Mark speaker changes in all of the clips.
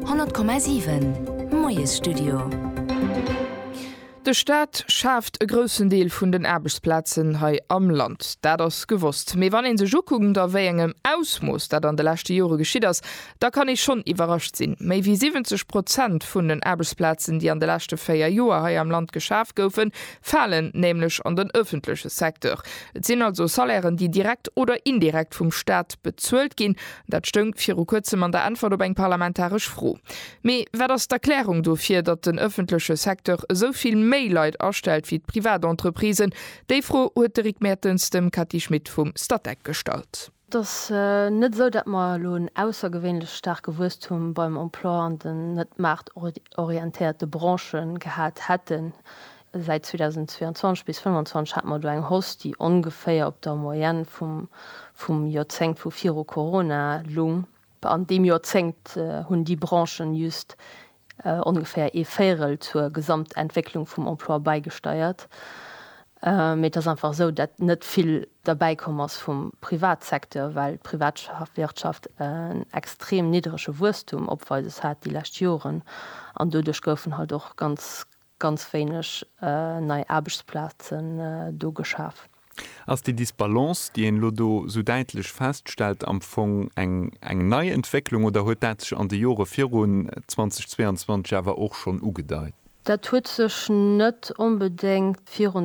Speaker 1: 100,7 Moes Studio.
Speaker 2: De Staat schafft e grossen Deel vun den Erbesplatzen hei am Land. Dat ass gewusst. Mei wann en se Jokugen der wéi engem aus muss, dat an de lachte Jore geschiet ass, da kann ich schon iwwerrascht sinn. Mei wie 70% vun den Erbesplatzen, die an de lachte 4 Joer hei am Land geschaf goufen, fallen nämlich an den öffentliche Sektor. Et sinn also Salären, die direkt oder indirekt vum Staat bezuelt gin. Dat stëngt fir kurzem an der Antwort op eng parlamentarisch froh. Mei wär das d'Erklärung dofir, dat den öffentliche Sektor soviel Leute erstellt wie Privatunterprisen, déi froh huet Rick Mertens dem Kathi Schmidt vum Stadtdeck stalt.
Speaker 3: Das net so, dat man lo een aussergewöhnlich stark gewusst hun beim Emploi an den net marktorientierte Branchen gehabt hätten. Seit 2022 bis 2025 hat man do eng Host, die ungefähr op der Moyenne vum Jahrzehnt vu Firo Corona lung. An dem Jahrzehnt hunn die Branchen just ungefähr e-Färel zur Gesamtentwicklung vom Emploi beigesteuert. Mit das einfach so, dass nicht viel dabei kommt vom Privatsektor, weil Privatwirtschaft ein extrem niedriges Wachstum obwohl es hat die letzten Jahre. Und dadurch dürfen halt auch ganz wenig neue Arbeitsplätze geschaffen.
Speaker 4: Als die Disbalance, die en Lodo so deutlich feststellt, am Fong eng neue Entwicklung oder huet dat sich an die Jahre 2022 aber auch schon ugedeiht?
Speaker 3: Dat tut sich net unbedingt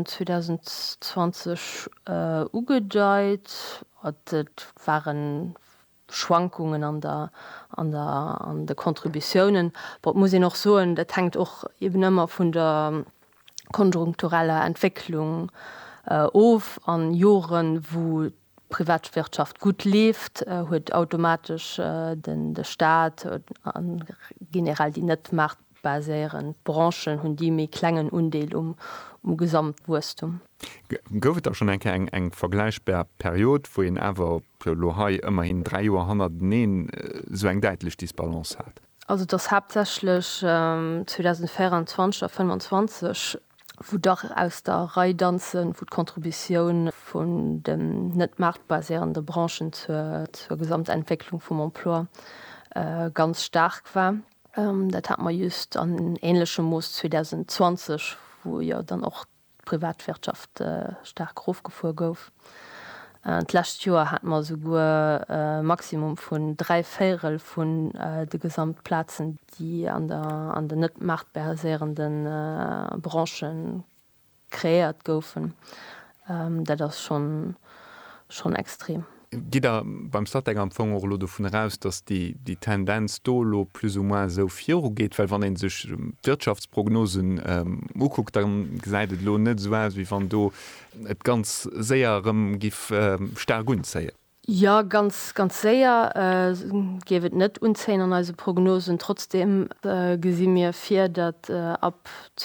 Speaker 3: 2020 ugedeiht. Dat waren Schwankungen an der Kontributionen. Aber muss ich noch so, das hängt auch eben immer von der konjunkturellen Entwicklung auf an Joren, wo Privatwirtschaft gut lebt, huet automatisch der Staat an generell die net marktbasieren Branchen hun die méi klengen undeel um Gesamtwurstum.
Speaker 4: Goufet auch schon eng vergleichbar Period, wo en awer Lohai immerhin 3 Joer 109 so eng deitlich Disbalance hat.
Speaker 3: Also das hauptsächlich 2024 auf 25 wo doch aus der Reidanzen, wo Kontribution von den nicht marktbasierenden Branchen zur Gesamtentwicklung vom Emploi ganz stark war. Das hat man just an ähnlichem Muss 2020, wo ja dann auch Privatwirtschaft stark aufgefahren gouf. Letztes Jahr hat man sogar Maximum von 3 Viertel von den Gesamtplätzen, die an der nicht marktbasierenden Branchen kreiert goufen. Das ist schon extrem.
Speaker 4: Geht da beim Stadtdeckempfang auch davon heraus, dass die Tendenz dolo plus ou moins so viel geht, weil wenn man sich Wirtschaftsprognosen anguckt, dann gesagt es nicht so aus, wie wenn du es ganz sehr stark gut sei.
Speaker 3: Ja, ganz sehr gebe nicht unzählen an also Prognosen. Trotzdem gesehen mir viel, dass ab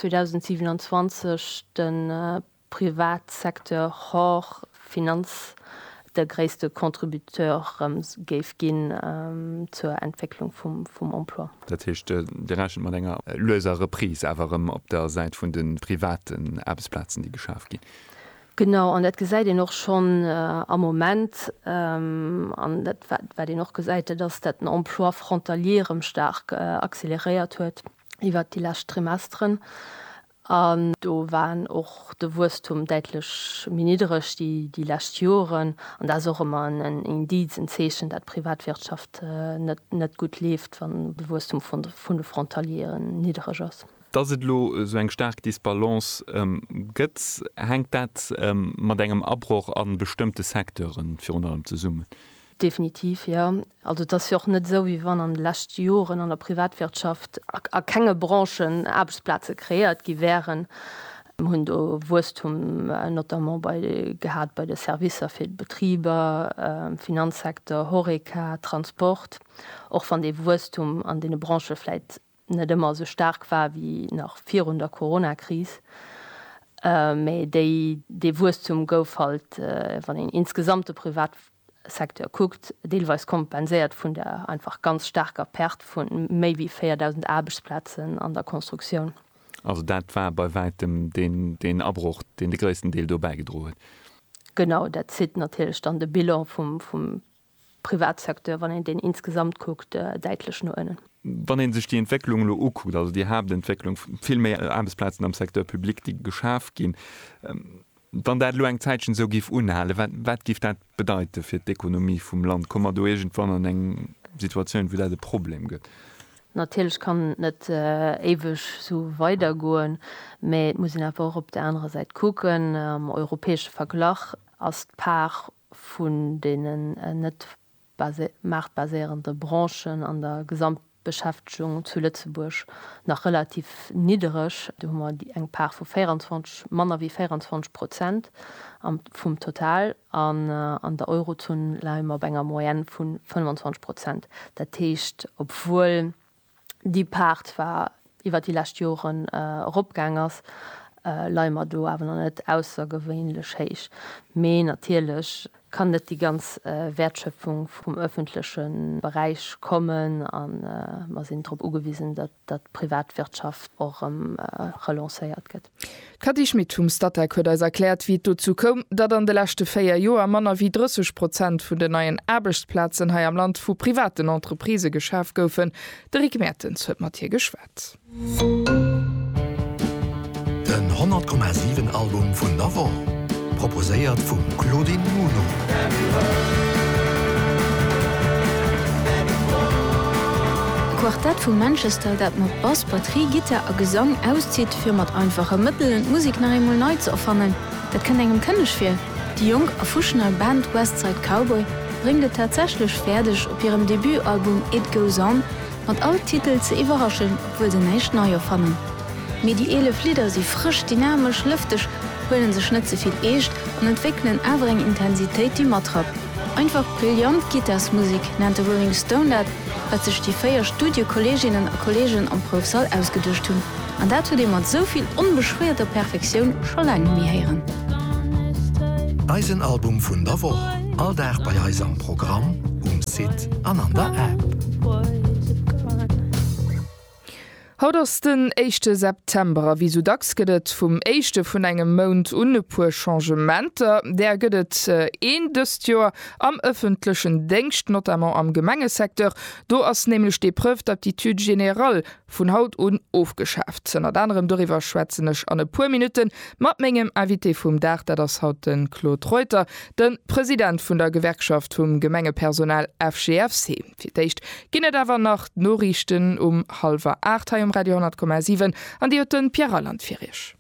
Speaker 3: 2027 den Privatsektor hoch der größte Kontributeur gave gehen zur Entwicklung vom Emploi.
Speaker 4: Das heißt, der Rest mal länger lösere Preis, aber auf der Seite von den privaten Arbeitsplätzen, die geschafft gehen.
Speaker 3: Genau, und das gesagt noch schon am Moment, und das war noch gesagt, dass das ein Emploi frontalierem stark akzeleriert wird über die letzten Trimestern. Und da waren auch der Wachstum deutlich niedrig die letzten Jahre. Und das ist auch immer ein Indiz, ein Zeichen, dass die Privatwirtschaft nicht gut lebt, wenn der Wachstum von der Frontalieren niedrig ist.
Speaker 4: Dass es so eine starke Disbalance gibt, hängt das mit einem Abbruch an bestimmte Sektoren für uns zu summen?
Speaker 3: Definitiv, ja. Also das ist ja auch nicht so, wie wenn an den letzten Jahren an der Privatwirtschaft keine Branchen Arbeitsplätze kreiert gewähren. Und Wachstum notamment bei den Services für die Betriebe, Finanzsektor, Horeca, Transport. Auch von dem Wachstum an den Branchen vielleicht nicht immer so stark war wie nach 400 Corona-Krise. Aber die Wachstum gouf halt, wenn in insgesamte Privatsektor guckt, teilweise kompensiert von der einfach ganz starker Perd von maybe 4.000 Arbeitsplätzen an der Konstruktion.
Speaker 4: Also das war bei weitem den Abbruch, den der größten Teil dabei gedroht.
Speaker 3: Genau, das sieht natürlich dann der Bilanz vom Privatsektor, wenn man den insgesamt guckt, deutlich nur einen.
Speaker 4: wann sich die Entwicklung guckt, also die haben Entwicklung viel mehr Arbeitsplätze am Sektor Publik, die geschafft gehen, dann dat lo eng Zeitchen so gif unhalle, wat gift dat bedeute fir d'Ökonomie vum Land, kommmer du egent wann an eng Situationun wie de Problem gëtt.
Speaker 3: Natürlich kann net ewig so weitergoen, me muss einfach op der andere Seite gucken, europäische Verglach as Paar vun denen net marktbasierende Branchen an der Gesamtbeschäftigung zu Lützeburg nach relativ niedrig. Du hummer die eng Paar vu 24 Manner wie 24% vum Total an der Eurozone leimer enger Moyen vun 25%. Dat techt, obwohl die Part war iwwer die Lastjoren Robgängers, leimer do awer net aussergewwenlech héich. Me natierlech kann net die ganz Wertschöpfung vom öffentlichen Bereich kommen an man sind trop ugewiesen, dat Privatwirtschaft auch relancéiert gëtt.
Speaker 2: Kati Schmidt vom Stadtteil hat erklärt, wie dazu kommt, dat an de letzte 4 Joer Manner wie 30% vun den neuen Arbeitsplätzen hier am Land vu privaten Entreprise geschafft goufen. Der Rick Mertens huet mat hier geschwätzt.
Speaker 5: Den 100,7 Album vun Navo proposéiert vum Claudine Muno.
Speaker 6: Quartett vu Manchester, dat mat Bass, Batterie, Gitter a Gesang auszieht, fir mat einfache Mittel und Musik nach einmal neu zu erfannen. Dat kann engem kënnech fir. Die jung erfuschner Band Westside Cowboy bringt tatsächlich fertig op ihrem Debütalbum It Goes On mat all Titel ze überraschen, obwohl se nicht neu erfannen. Medielle Flieder sie frisch, dynamisch, lüftig, holen se schnitze viel echt und entwickeln avering Intensität die Matrap. Einfach brillant Gittersmusik nannte Rolling Stone dat, wat sich die 4 Studiokolleginnen und Kollegen am Professor ausgeduscht hun. An dazu dem man soviel unbeschwerter Perfektion schon lange mir heieren.
Speaker 5: Eisenalbum vun der Woche, all der bei Eis am Programm, Sit an an der App.
Speaker 2: Haut ass den 1. September wie so dacks gëtt vum 1. vun engem Mount unpuer Changementer, der gëtt dëst Joer am öffentlichen Denkst not am Gemengesektor, do ass nämlich de prüft dat die Tüd general vun Haut aufgeschafft. An anderem doiwwer schwätzenech an e puer Minuten mat menggem Avité vum Dach, dat das haut den Claude Reuter, den Präsident vun der Gewerkschaft vum Gemengepersonal FGFC. Fiicht ginnet awer nach Norrichten 7:30 Radio 10,7 an die den Pierre Landfirisch.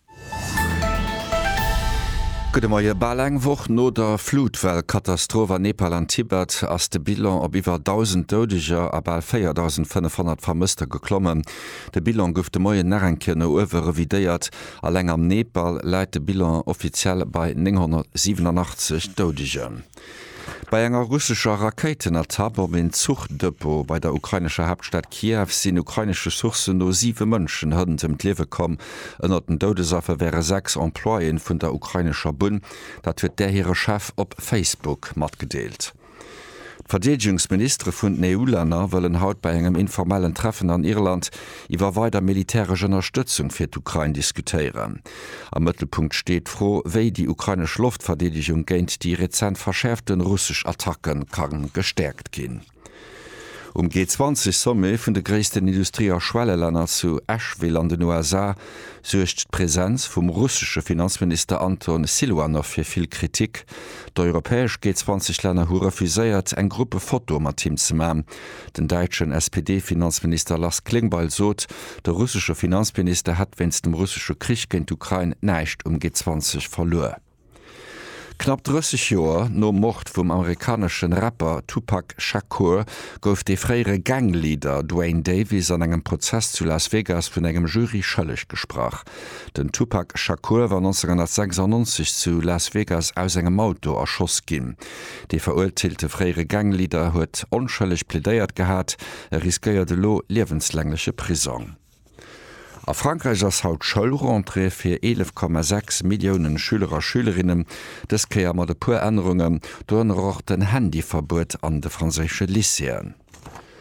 Speaker 7: Gute Morgen, Balangwoch no der Flutwellkatastrophe Nepal an Tibet ass de Bilan op iwwer 1000 Dodeger aber 4.500 Vermisster geklommen. De Bilan gouf de moie Narrenkenne ower revidéiert, alleng am Nepal leit de Bilan offiziell bei 987 Dodeger. Bei enger russischer Raketenattappe um en Zuchtdepot bei der ukrainischer Hauptstadt Kiew sind ukrainische Sourcen no 7 Mënschen hëden dem Klewe kom. Ënner den Dodesaffe wäre 6 Emploien vun der ukrainischer Bund, dat huet der here Chef op Facebook mat gedeelt. Verteidigungsminister vun EU-Länder wollen haut bei engem informellen Treffen an Irland iwwer weiter militärische Unterstützung fir d'Ukraine diskutieren. Am Mittelpunkt steht froh, wéi die ukrainische Luftverteidigung géint die rezent verschärften russsisch Attacken kann gestärkt gin. Um G20-Somme vun de gréessten Industrie- a Schwelleländer zu Asheville an den USA sucht Präsenz vum russische Finanzminister Anton Siluanov fir viel Kritik. D'europäesch G20-Länder hu refuséiert eng Gruppe Foto mat Team ze ma. Den deitschen SPD-Finanzminister Lars Klingbeil sot, der russische Finanzminister hat wenns dem russische Krieg gegen Ukraine neicht um G20 verlor. Knapp 30 Joer no Mord vum amerikanischen Rapper Tupac Shakur gouf de freiere Ganglieder Dwayne Davis an engem Prozess zu Las Vegas vun engem Jury schëlleg gesprach. Den Tupac Shakur war 1996 zu Las Vegas aus engem Auto erschoss ginn. De verurteilte freiere Ganglieder huet onschëlleg plädéiert gehat, riskeierte lo lebenslängliche Prison. A Frankreich ass haut Schëllrentrée fir 11,6 Millionen Schüler a Schülerinnen, des kreier mat de puer Änderungen donner och den Handyverbot an de franzésche Lycéen.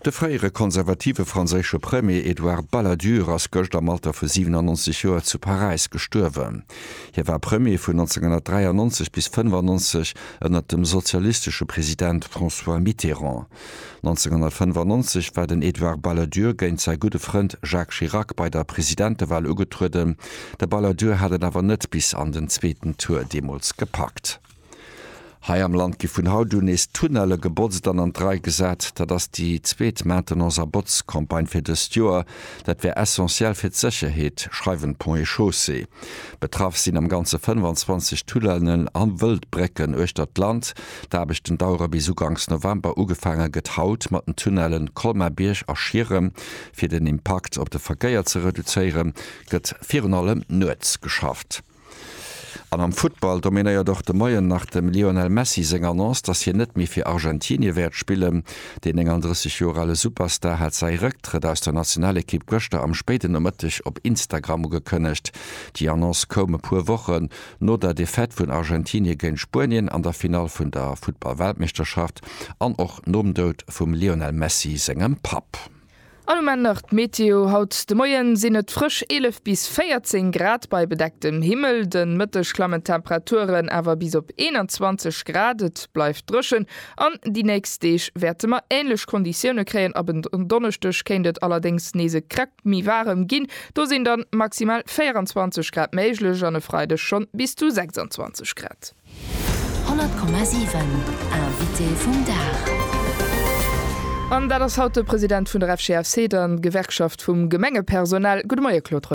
Speaker 7: De freiere konservative franzésche Premier Edouard Balladur ass Göcht am Alter vu 97 Joer zu Paris gestorwen. Hier war Premier vun 1993 bis 1995 ënner dem sozialistische Präsident François Mitterrand. 1995 war den Edouard Balladur géint sei gute Freund Jacques Chirac bei der Präsidentewahl ugetruden. Der Balladur hat awer net bis an den zweiten Tour Demos gepackt. Hai am Land gi vun Hautun is Tunnelle gebotzt an 3 gesät, dat ass die zweet Maintenancer Botskampagne fir de Joer, dat wär essentiell fir d'Secherheet, schreiwen Point Chaussee. Betraf sinn am ganze 25 Tunnellen an Wëldbrecken euch dat Land, da habe ich den Dauer bis ugangs November ugefange gethaut, mat den Tunnelen Kolmerbierch aschirem, fir den Impact op de Vergéier ze reduzéieren, gëtt virun allem Nëtz geschafft. An am Football dominéier doch de Moien nach dem Lionel Messi seg annonce, dats hi net mi fir Argentinie werd spielen. Den eng 30 Jorale Superstar hat sei Rücktritt aus der Nationalekipp Göchte am späten Mëttech op Instagram gekënnecht. Die Annonce komme pur Wochen, no der Defett vun Argentinie géint Spurien an der Final vun der Football-Weltmeisterschaft an och nomdeut vum Lionel Messi segem Pap.
Speaker 2: Allmännacht Meteo haut de Moien sinnet frisch 11 bis 14 Grad bei bedecktem Himmel, den mittech klammen Temperaturen awer bis op 21 Gradet bleif drschen. An die nächst Deeg werte ma ähnlich Konditionne kräen, aber donnerstech kennt allerdings nese krackt mi warm ginn, do sind dann maximal 24 Grad méiglech an Freide schon bis zu 26 Grad.
Speaker 1: 100,7 Invité vum Dach.
Speaker 2: An da das haut der Präsident vun der FCFC dann Gewerkschaft vum Gemengepersonal Gu Moierlot.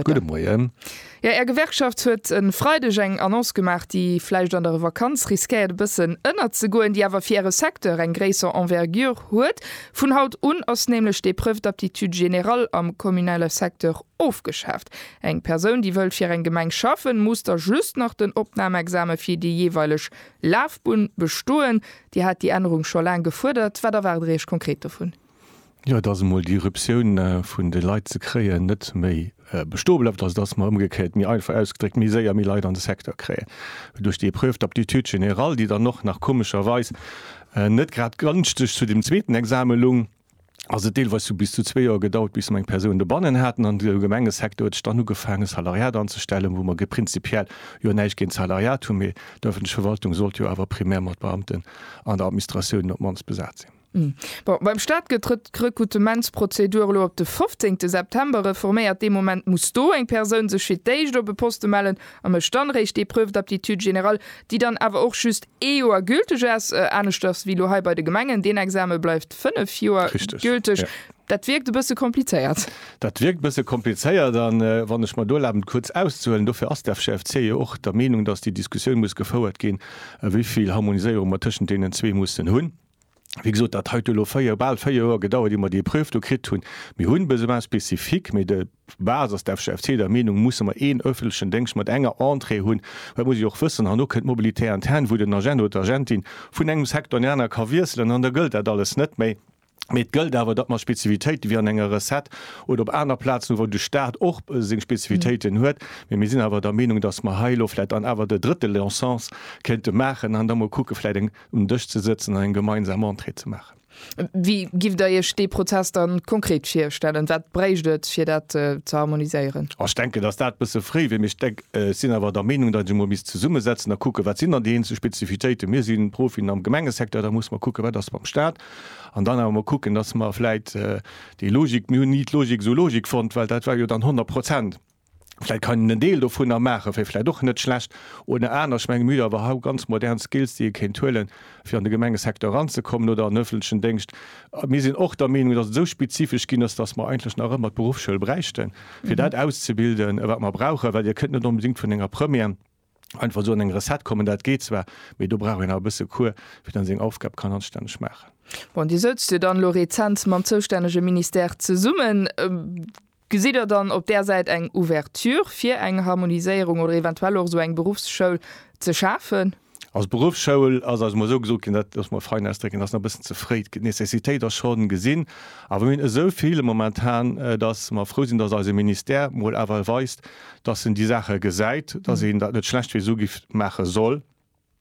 Speaker 2: Ja, Gewerkschaft huet en Freidegeng Annonce gemacht, die Fleisch an der Vakanz riskéiert bisssen ënner ze goen, die awer firre Sektor en gréser Envergur huet. Vun haut ass nämlichlech de Prüfaptitude general am kommunale Sektor aufgeschafft. Eng Person, die wëll fir en Gemeng schaffen, muss der just nach den Opnahmeexame fir die jeweilech Lafbun bestoen. Die hat die Änderung schon lang gefordert, war der warrech konkret davon.
Speaker 8: Ja, dat mal die Eruption vun de Leiit ze kreen net méi bestobelt, ass das ma umgekehrt mir einfach ausgedrückt mir séier mir Leiit an den Sektor kree. Durch die Prüfaptitude general, die dann noch nach komischerweis net grad ganztech zu dem zweiten Examelung. Also Deel was du bis zu 2 Jahre gedauert, bis eng Person de Bannen hätten an de Gemengesektor stand nu gefangen Salariat anzustellen, wo man prinzipiell jo neich gen Salariat méi d'öffentliche Verwaltung sollt jo awer primär mat Beamten an der Administration op mans besatz.
Speaker 2: Beim Staat getritt Rekrutementsprozedur lo op de 15. September reforméiert de moment muss do eng Perun se chitéich op beposte mellen am Standrecht de Prüfaptitude general, die dann awer och just EOer gültig ass anstoffs wie lo bei de Gemengen den Exame bleifft 5 Joer gültig. Ja. Dat wirkt bësse kompliziert.
Speaker 8: Dat wirkt bësse kompliceéiert, dann wann ech mal dolabend kurz auszuhlen, dofir ass der FCFC och der Meinung, dats die Diskussion muss gefauerert gin, wieviel Harmoniséierung mat tschen denen zwee mussssen hunn. Wie gesagt, dat heute lo 4 Joer gedauert, immer die Prüft krit hunn. Mi hunn be spezifik mit de Basis der FCFC der Meinung muss man öffentlichen Denk mat enger Anre hunn, muss ich auch wissen han könnt mobilitär an Herrn wo den Agent oder Argentin vun engem Sektor ernner kavirselen an der Geld dat alles net méi. Mit Geld awer dat man Spezivitéit wie an enger Reset oder op einer Platz wo du Staat och seg Spezivitéiten huet. mir sinn awer der Meinung, dats ma Heilofleit an awer de dritte Lizenz kennte machen, an der Kukefleiting Dich zu sitzen en gemeinsam Antre zu machen.
Speaker 2: Wie gift der jech de Prozess dann konkret firstellen, wat breichtt fir dat zu harmoniseieren?
Speaker 8: Ich denke, dass dat bisse frei, wie mich sinn awer der Meinung, dat du bis zu Summe setzen, da gucke wat sinn de zu Spezivitéite mir sinn Profin am Gemengesektor, da muss man gucke wat das beim Staat. Und dann haben wir gucken, dass man vielleicht die Logik nicht Logik so Logik fand, weil das war ja dann 100%. Vielleicht kann ein Teil davon machen, vielleicht doch nicht schlecht. Oder einer schmengen müde, aber auch ganz moderne Skills, die ihr kennt, für an den Gemengesektor ranzukommen oder an öffentlichen Denkst. Wir sind auch der Meinung, dass es so spezifisch ist, dass man eigentlich noch immer die Berufsschule bräuchten, für das auszubilden, was man braucht, weil ihr könnt nicht unbedingt von einer Premiere einfach so in ein Reset kommen, das geht zwar, aber du brauchst ein bisschen Kur, für dann seine Aufgabe kann anständig machen.
Speaker 2: Bon, die sollst du dann Lorenz mam zuständige Minister zu summen. Gesieht dann op der Seite eng Ouverture fir eng Harmonisierung oder eventuell auch so eng Berufsschule zu schaffen?
Speaker 8: Als Berufsschule, also so gesagt, dass man frei ausdrücken, das noch ein bisschen zufrieden. Die Necessität ist schon gesehen, aber wir haben so viele momentan, dass wir froh sind, dass als Minister mal aber weiß, dass in die Sache gesagt, dass ihn das nicht schlecht wie so machen soll.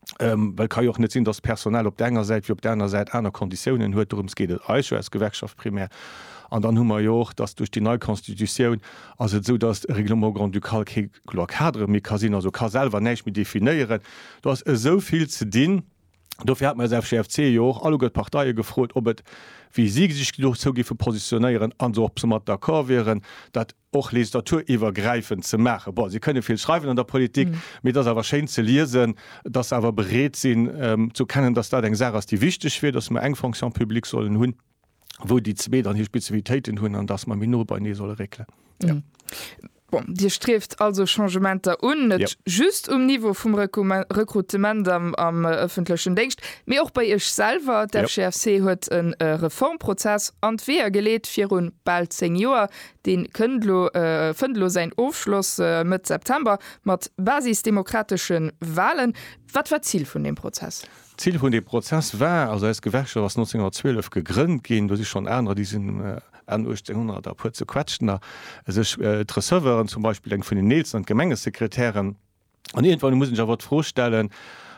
Speaker 8: weil kann auch nicht sehen, dass Personal op deiner Seite wie op deiner Seite einer Konditionen hue darum geht als Gewerkschaft primär. Und dann hummer jo auch, dass durch die neue Konstitution also so das Reglement Grand Ducal Cadre mit Casino also kann selber nicht mit definieren. Du hast so viel zu dienen. Dafür hat man FCFC ja auch alle Parteien gefragt, ob es wie sie sich so positionieren an so ob sie mal d'accord wären, das auch legislaturübergreifend zu machen. Boah, sie können viel schreiben in der Politik, mit das aber schön zu lesen, das aber berät sind, zu kennen, dass da denkt, Sache ist, die wichtig wird, dass man eng Funktion publik sollen hun, wo die zwei dann die Spezifitäten hun, an dass man nur bei soll regeln. Ja.
Speaker 2: Bon, Dir streft also Changementer net just Niveau vum Rekrutement am öffentlichen Denkst, mir auch bei ichch selber der CFC huet een Reformprozess anwer geleet fir hun bald Senior den Këndlo sein Aufschluss mit September mat basisdemokratischen Wahlen. Wat war Ziel vun dem Prozess?
Speaker 8: Ziel von dem Prozess war also als Gewerkschaft was 1912 gegründet gehen, wo sich schon andere die sind an 1800 zu quatschen Treserveren zum Beispiel eng von den Nils und Gemengesekretären und irgendwann muss ich ja wat vorstellen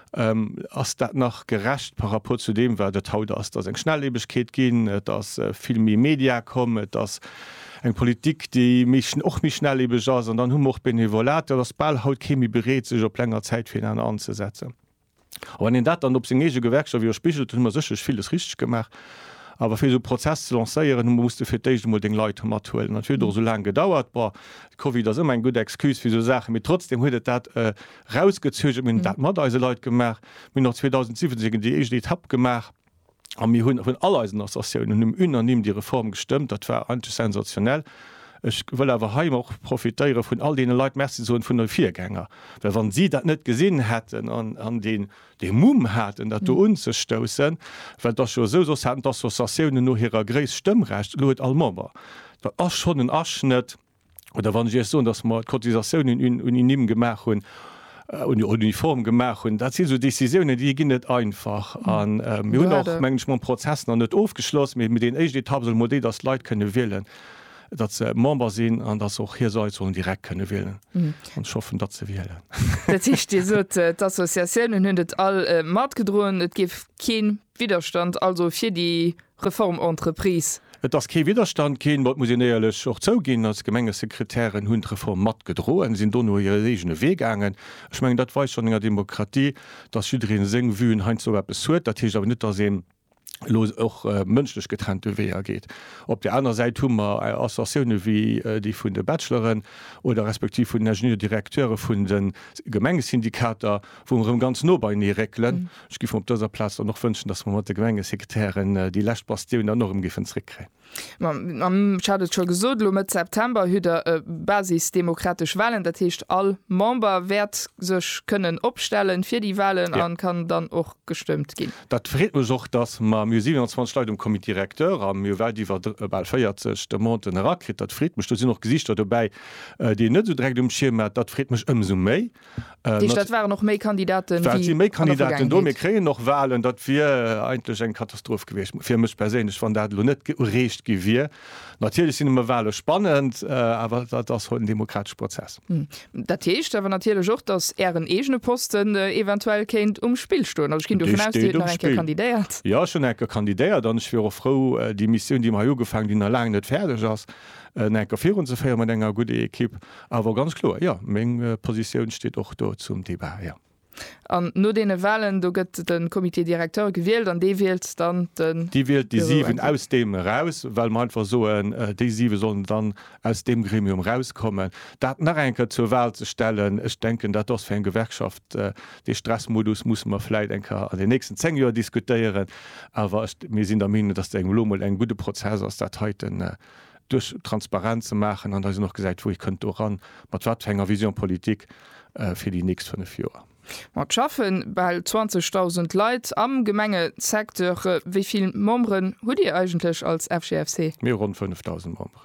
Speaker 8: ass dat nach gerecht par rapport zu dem wer der Tau ass dats eng Schnelllebigkeit gin, dats filmi Media komme, dats eng Politik die mich och mich schnelllebig ass an dann hun och benevolat das Ball haut chemi bereet sech op längernger Zeit fir an anzusetzen. Aber in dat dann op sege Gewerkschaft wie spichelt man sech vieles richtig gemacht. Aber fir so Prozess zu lancieren musste fir den Leute matuellen. Natürlich so lange gedauert war COVID das immer ein gut Exkus wie so Sachen mit trotzdem huet dat rausgezögert dat mat Leute gemacht mit noch 2017 die hab gemacht am mir hun von aller Assoziationen unannehmen die Reform gestimmt, dat war antisensationell. Ich will aber heim auch profitieren von all den Leuten Merc so von der Viergänger. Weil wenn sie das nicht gesehen hätten an den Mumm hätten, dass du uns stoßen, weil das schon so hatten, dass Assoziationen nur ihrer Größe Stimmrecht Leute allmember. Das ist schon ein Abschnitt, oder wenn ich so, dass man Kotisationen in gemacht haben, und die Uniform gemacht und das sind so Decisionen, die gehen nicht einfach an wir haben auch manchmal Prozessen noch nicht aufgeschlossen mit den Modell, das Leute können wählen. Dat ze Mamba sinn an dat auch hier se so direkt könne willen schaffen dat ze wählen.
Speaker 2: D'Assoziationen hunnet all mat gedroen, et gif kein Widerstand also fir die Reformentreprise.
Speaker 8: Das ke Widerstand gehen, wat muss lech auch zougin als Gemengesekretärin hun Reform mat gedroen, sind do nur ihre regene Wegangen. Ich mein, dat weiß schon in der Demokratie, dat Südrin seng wien hein so besuet, dat aber net se los auch mënschlech getrennte Weher geht. Op der anderen Seite hummer Assoziationen wie die vun der Bachelorin oder respektiv vun Ingenieurdirekteure vun den Gemengesyndikater, wo ganz no bei nie regeln. Ich gif op dieser Platz noch wünschen, dass man mat de Gemengesekretärin die Lächtbastion an norm gifensrikre.
Speaker 2: Am schadet schon gesot mit September hue der basisdemokratisch Wahlen, dat hecht all Member wert sech können opstellen fir die Wahlen an kann dann auch gestimmt gin.
Speaker 8: Dat fre auch, dass ma 27 Komiteedirekteur am diewer feiert der Mont rakrit, dat friet mech noch gesicht dabei die net so direkt Schirm dat friet mech so méi.
Speaker 2: Dat waren noch méi Kandidaten
Speaker 8: Kandidaten do kreen noch Wahlen, dat wir eigentlich eng Katastroph gewesen. Fi mech persinnch van dat net gerecht gewir. Natürlich sind immer Wahlen spannend, aber das heute ein demokratischer Prozess.
Speaker 2: Dat heißt aber natürlich auch, dass en egene Posten eventuell kennt Spielstunden. Also ich davon aus, kandidiert.
Speaker 8: Ja, schon kandidiert. Dann ich wäre froh, die Mission, die wir gefangen, die noch lange nicht fertig ist, führen zu feiern mit einer guten Equipe. Aber ganz klar, ja, meine Position steht auch dort zum Debat. Ja.
Speaker 2: An no de Wahlen do gëtt den Komiteedirekteur gewählt an de wählt dann den
Speaker 8: die wählt die 7 aus dem raus, weil man versoen die 7 sollen dann aus dem Gremium rauskommen. Dat nach enke zur Wahl zu stellen, ich denke, dat das für en Gewerkschaft de Stressmodus muss man vielleicht enker an den nächsten 10 Jahren diskutieren, aber mir sind der Meinung, dass der eng Lomo eng gute Prozess aus dat heute durch Transparenz zu machen an da noch gesagt, wo ich könnte ran mat watfänger Visionpolitik für die nächsten 5 Jahre.
Speaker 2: mat schaffen bei 20.000 Leiit am Gemengesektor wieviel Mombren hut Dir eigentlich als FCFC?
Speaker 8: Mehr rund 5.000 Mombren.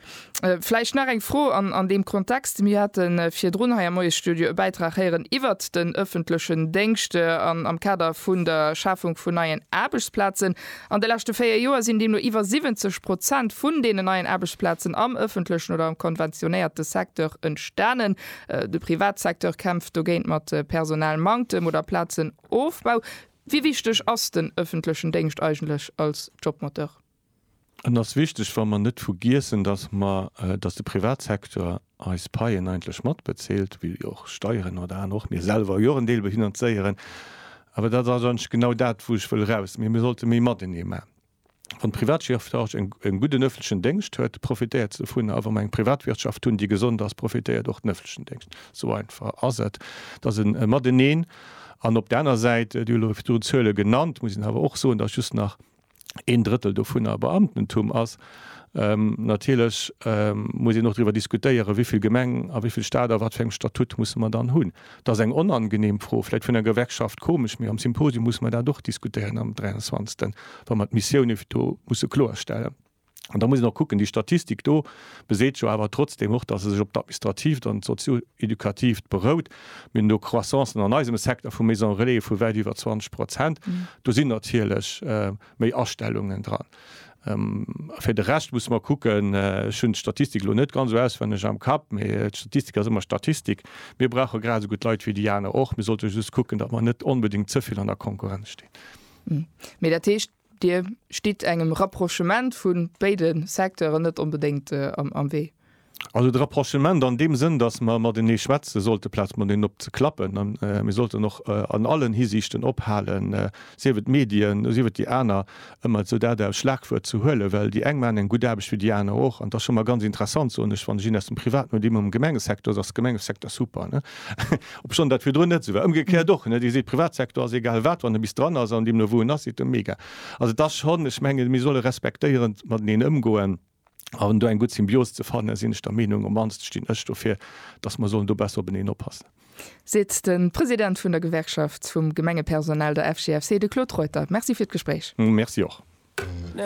Speaker 2: Vielleicht nach eng froh an dem Kontext mir hat fir Drhaier moie Studio Beitrag herieren iwwer den öffentlichen Denkste am Kader vun der Schaffung vun neuen Arbeitsplatzen. An der lachte 4 Joer sind dem nur iwwer 70% vun den neuen Arbeitsplatzen am öffentlichen oder am konventionärt Sektor entstanden. De Privatsektor kämpft dogent mat Personalmangel oder Platzen Aufbau. Wie wichtig ass den öffentlichen Denkst eigentlich als Jobmotor?
Speaker 8: Und das wichtig, wenn man nicht vergessen, dass der Privatsektor als Paien eigentlich Mat bezählt, wie auch Steuern oder noch mir selber Jorendeel befinanzieren. Aber das ist sonst genau das, wo ich will raus. Wir sollten mehr Mat nehmen. Von Privatwirtschaft auch einen guten öffentlichen Denkst hört profitiert davon, aber meine Privatwirtschaft tun die gesund, das profitiert durch den öffentlichen Denkst. So einfach. Also, das sind Mat nehmen. Und auf der anderen Seite, die Zölle genannt, muss ich aber auch so, dass just nach 1/3 davon Beamtentum ass. Natürlich muss ich noch darüber diskutieren, wie viel Gemengen, wie viel Staater, was für ein Statut muss man dann hun. Das ist eng unangenehm froh, vielleicht von der Gewerkschaft komisch, mir am Symposium muss man da doch diskutieren am 23. Wenn man die Mission muss klarstellen. Und da muss ich noch gucken, die Statistik da beseht schon aber trotzdem auch, dass es sich administrativ und sozioedukativ beruht. Mit der Croissance in einem Sektor von Maison Relais von weit über 20%. Da sind natürlich mehr Ausstellungen dran. Für den Rest muss man gucken, schon Statistik nicht ganz so aus, wenn ich am Kap, Statistik ist immer Statistik. Wir brauchen gerade so gut Leute wie Diana auch. Wir sollten just gucken, dass man nicht unbedingt zu viel an der Konkurrenz steht.
Speaker 2: Mit der Tisch Dir steht engem Rapprochement vun beiden Sektoren net unbedingt am Weh.
Speaker 8: Also das Rapprochement an dem Sinn, dass man den Schwätze sollte Platz man den op zu klappen. Wir sollte noch an allen Hinsichten ophalen. Sie wird Medien, sie wird die Äner immer so der Schlagwort zu hölle, weil die Engmänner gut habe für die Äner auch. Und das schon mal ganz interessant so ich fand aus dem Privaten und im Gemengesektor das Gemengesektor super. Ne? Ob schon dat wir drin nicht so umgekehrt doch. Ne? Die sieht Privatsektor ist egal wert, wann du bist dran an dem wo das sieht mega. Also das schon ich menge mir solle respektieren man den umgehen. Aber du ein gut Symbios zu fahren sind der Meinung um manst stehen dafür, dass man so du besser benehmen oppassen.
Speaker 2: Sitzt den Präsident von der Gewerkschaft vom Gemengepersonal der FGFC de Claude Reuter. Merci für das Gespräch.
Speaker 8: Merci auch.